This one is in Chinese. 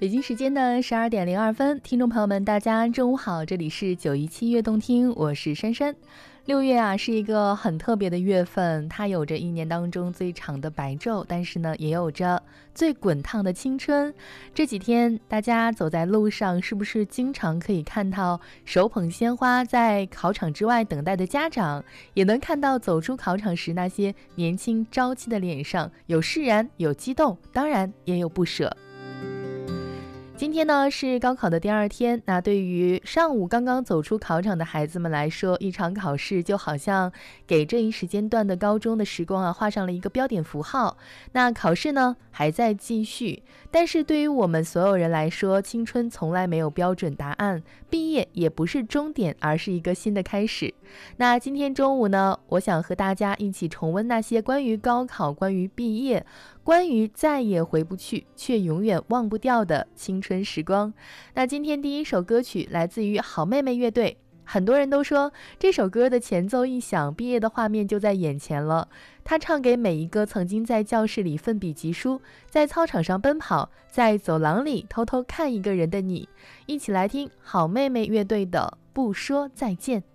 北京时间的12点02分，听众朋友们，大家中午好，这里是917悦动听，我是珊珊。6月啊，是一个很特别的月份，它有着一年当中最长的白昼，但是呢，也有着最滚烫的青春。这几天大家走在路上，是不是经常可以看到手捧鲜花在考场之外等待的家长，也能看到走出考场时那些年轻朝气的脸上，有释然，有激动，当然也有不舍。今天呢是高考的第二天，那对于上午刚刚走出考场的孩子们来说，一场考试就好像给这一时间段的高中的时光啊画上了一个标点符号。那考试呢还在继续，但是对于我们所有人来说，青春从来没有标准答案，毕业也不是终点，而是一个新的开始。那今天中午呢，我想和大家一起重温那些关于高考、关于毕业、关于再也回不去却永远忘不掉的青春时光。那今天第一首歌曲来自于好妹妹乐队，很多人都说这首歌的前奏一响，毕业的画面就在眼前了。他唱给每一个曾经在教室里奋笔疾书，在操场上奔跑，在走廊里偷偷看一个人的你。一起来听好妹妹乐队的不说再见。